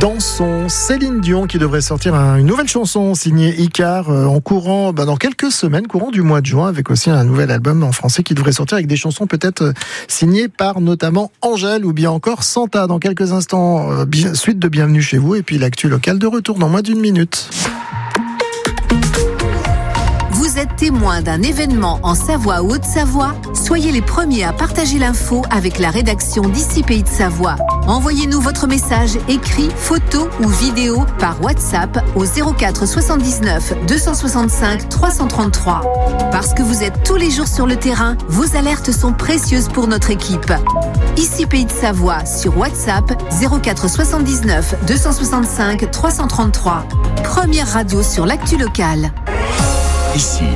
Dansons, Céline Dion qui devrait sortir une nouvelle chanson signée Icar en courant dans quelques semaines, courant du mois de juin, avec aussi un nouvel album en français qui devrait sortir avec des chansons peut-être signées par notamment Angèle ou bien encore Santa. Dans quelques instants, suite de Bienvenue chez vous et puis l'actu locale de retour dans moins d'une minute. Vous êtes témoin d'un événement en Savoie ou Haute-Savoie? Soyez les premiers à partager l'info avec la rédaction d'Ici Pays de Savoie. Envoyez-nous votre message écrit, photo ou vidéo par WhatsApp au 04 79 265 333. Parce que vous êtes tous les jours sur le terrain, vos alertes sont précieuses pour notre équipe. Ici Pays de Savoie sur WhatsApp 04 79 265 333. Première radio sur l'actu locale. Ici,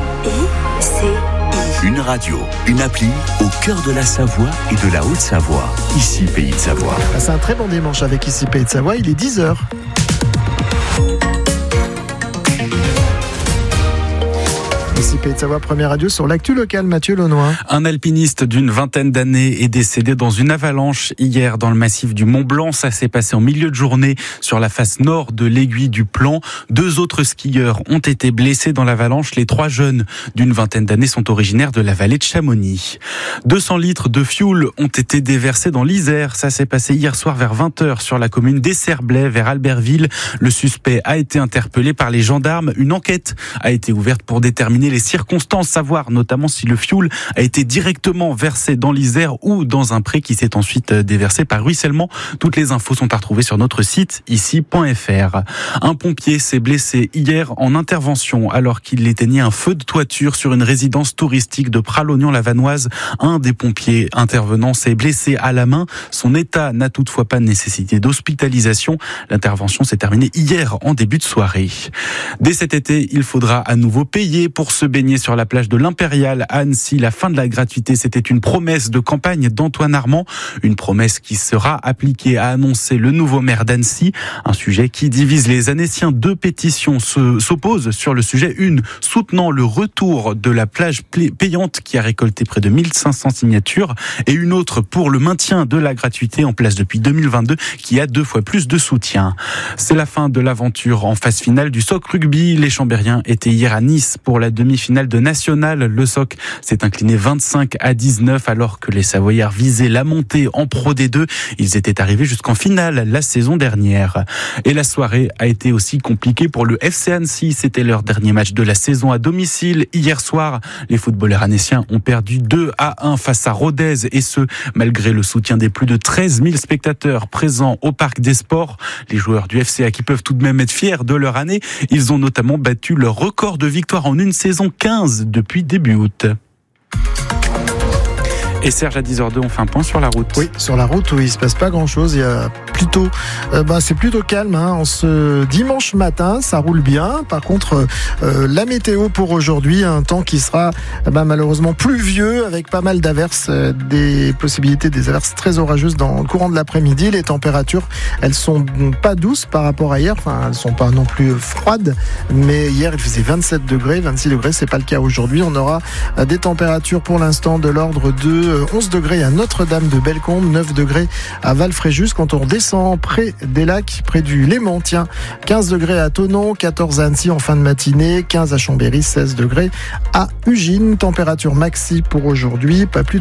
une radio, une appli au cœur de la Savoie et de la Haute-Savoie. Ici, Pays de Savoie. C'est un très bon dimanche avec Ici Pays de Savoie, il est 10h. Ici Pays de Savoie, première radio sur l'actu locale, Mathieu Launois. Un alpiniste d'une vingtaine d'années est décédé dans une avalanche hier dans le massif du Mont Blanc. Ça s'est passé en milieu de journée sur la face nord de l'aiguille du Plan. 2 autres skieurs ont été blessés dans l'avalanche. Les 3 jeunes d'une vingtaine d'années sont originaires de la vallée de Chamonix. 200 litres de fioul ont été déversés dans l'Isère. Ça s'est passé hier soir vers 20h sur la commune d'Esserblay vers Albertville. Le suspect a été interpellé par les gendarmes. Une enquête a été ouverte pour déterminer les circonstances, savoir notamment si le fioul a été directement versé dans l'Isère ou dans un pré qui s'est ensuite déversé par ruissellement. Toutes les infos sont à retrouver sur notre site ici.fr. Un pompier s'est blessé hier en intervention alors qu'il éteignait un feu de toiture sur une résidence touristique de Pralognan-la-Vanoise. Un des pompiers intervenants s'est blessé à la main. Son état n'a toutefois pas nécessité d'hospitalisation. L'intervention s'est terminée hier en début de soirée. Dès cet été, il faudra à nouveau payer pour se baigner sur la plage de l'Impérial à Annecy. La fin de la gratuité, c'était une promesse de campagne d'Antoine Armand. Une promesse qui sera appliquée, a annoncé le nouveau maire d'Annecy. Un sujet qui divise les Annéciens. 2 pétitions s'opposent sur le sujet. Une soutenant le retour de la plage payante qui a récolté près de 1500 signatures et une autre pour le maintien de la gratuité en place depuis 2022 qui a 2 fois plus de soutien. C'est la fin de l'aventure en phase finale du SOC Rugby. Les Chambériens étaient hier à Nice pour la demi-finale de National. Le SOC s'est incliné 25-19 alors que les Savoyards visaient la montée en Pro D2. Ils étaient arrivés jusqu'en finale la saison dernière. Et la soirée a été aussi compliquée pour le FC Annecy. C'était leur dernier match de la saison à domicile. Hier soir, les footballeurs annéciens ont perdu 2-1 face à Rodez et ce, malgré le soutien des plus de 13 000 spectateurs présents au Parc des Sports. Les joueurs du FCA qui peuvent tout de même être fiers de leur année. Ils ont notamment battu leur record de victoire en une saison, 15 depuis début août. Et Serge, à 10h02, on fait un point sur la route. Oui, sur la route où il se passe pas grand-chose. Il y a plutôt, c'est plutôt calme. En ce dimanche matin, ça roule bien. Par contre, la météo pour aujourd'hui, un temps qui sera malheureusement pluvieux avec pas mal d'averses, des possibilités des averses très orageuses dans le courant de l'après-midi. Les températures, elles sont pas douces par rapport à hier. Enfin, elles sont pas non plus froides. Mais hier, il faisait 27 degrés, 26 degrés. C'est pas le cas aujourd'hui. On aura des températures pour l'instant de l'ordre de 11 degrés à Notre-Dame-de-Bellecombe, 9 degrés à Val-Fréjus. Quand on redescend près des lacs, près du Léman, 15 degrés à Thonon, 14 à Annecy en fin de matinée, 15 à Chambéry, 16 degrés à Ugine. Température maxi pour aujourd'hui, pas plus